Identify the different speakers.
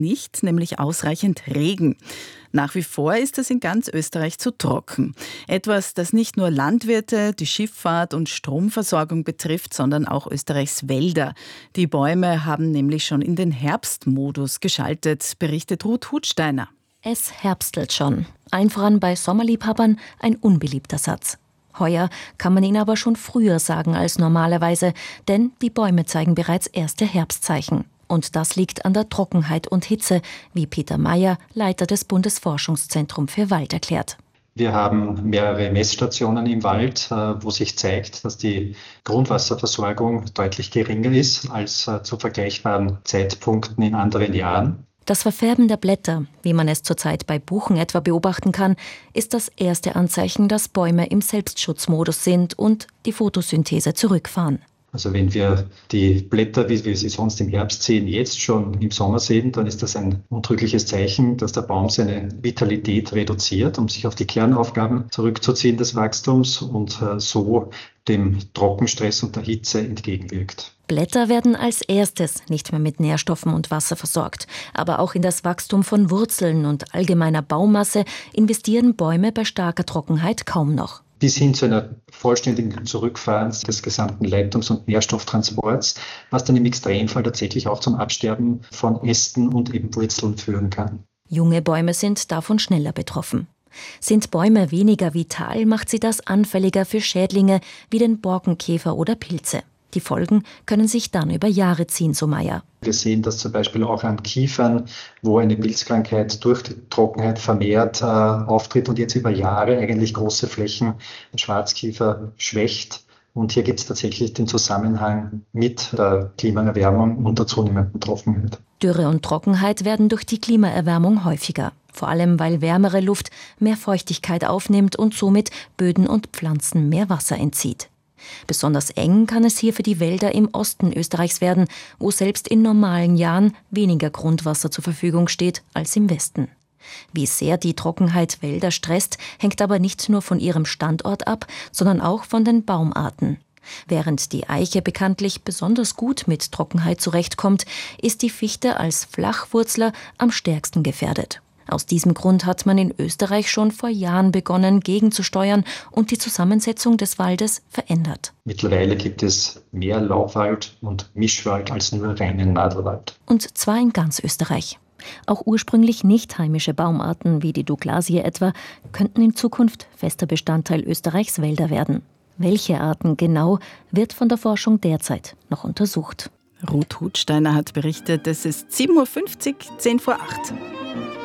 Speaker 1: nicht, nämlich ausreichend Regen. Nach wie vor ist es in ganz Österreich zu trocken. Etwas, das nicht nur Landwirte, die Schifffahrt und Stromversorgung betrifft, sondern auch Österreichs Wälder. Die Bäume haben nämlich schon in den Herbstmodus geschaltet, berichtet Ruth Hutsteiner.
Speaker 2: Es herbstelt schon. Allen voran bei Sommerliebhabern ein unbeliebter Satz. Heuer kann man ihn aber schon früher sagen als normalerweise, denn die Bäume zeigen bereits erste Herbstzeichen. Und das liegt an der Trockenheit und Hitze, wie Peter Mayer, Leiter des Bundesforschungszentrums für Wald, erklärt.
Speaker 3: Wir haben mehrere Messstationen im Wald, wo sich zeigt, dass die Grundwasserversorgung deutlich geringer ist als zu vergleichbaren Zeitpunkten in anderen Jahren.
Speaker 2: Das Verfärben der Blätter, wie man es zurzeit bei Buchen etwa beobachten kann, ist das erste Anzeichen, dass Bäume im Selbstschutzmodus sind und die Photosynthese zurückfahren.
Speaker 3: Also wenn wir die Blätter, wie wir sie sonst im Herbst sehen, jetzt schon im Sommer sehen, dann ist das ein untrügliches Zeichen, dass der Baum seine Vitalität reduziert, um sich auf die Kernaufgaben zurückzuziehen des Wachstums und so dem Trockenstress und der Hitze entgegenwirkt.
Speaker 2: Blätter werden als erstes nicht mehr mit Nährstoffen und Wasser versorgt. Aber auch in das Wachstum von Wurzeln und allgemeiner Baumasse investieren Bäume bei starker Trockenheit kaum noch.
Speaker 3: Bis hin zu einer vollständigen Zurückfahren des gesamten Leitungs- und Nährstofftransports, was dann im Extremfall tatsächlich auch zum Absterben von Ästen und eben Wurzeln führen kann.
Speaker 2: Junge Bäume sind davon schneller betroffen. Sind Bäume weniger vital, macht sie das anfälliger für Schädlinge wie den Borkenkäfer oder Pilze. Die Folgen können sich dann über Jahre ziehen, so Mayer.
Speaker 3: Wir sehen das zum Beispiel auch an Kiefern, wo eine Pilzkrankheit durch die Trockenheit vermehrt auftritt und jetzt über Jahre eigentlich große Flächen Schwarzkiefer schwächt. Und hier gibt es tatsächlich den Zusammenhang mit der Klimaerwärmung und der zunehmenden Trockenheit.
Speaker 2: Dürre und Trockenheit werden durch die Klimaerwärmung häufiger. Vor allem, weil wärmere Luft mehr Feuchtigkeit aufnimmt und somit Böden und Pflanzen mehr Wasser entzieht. Besonders eng kann es hier für die Wälder im Osten Österreichs werden, wo selbst in normalen Jahren weniger Grundwasser zur Verfügung steht als im Westen. Wie sehr die Trockenheit Wälder stresst, hängt aber nicht nur von ihrem Standort ab, sondern auch von den Baumarten. Während die Eiche bekanntlich besonders gut mit Trockenheit zurechtkommt, ist die Fichte als Flachwurzler am stärksten gefährdet. Aus diesem Grund hat man in Österreich schon vor Jahren begonnen, gegenzusteuern und die Zusammensetzung des Waldes verändert.
Speaker 3: Mittlerweile gibt es mehr Laubwald und Mischwald als nur reinen Nadelwald.
Speaker 2: Und zwar in ganz Österreich. Auch ursprünglich nicht heimische Baumarten wie die Douglasie etwa könnten in Zukunft fester Bestandteil Österreichs Wälder werden. Welche Arten genau, wird von der Forschung derzeit noch untersucht.
Speaker 1: Ruth Hutsteiner hat berichtet, es ist 7:50 Uhr, 7:50, 7:50.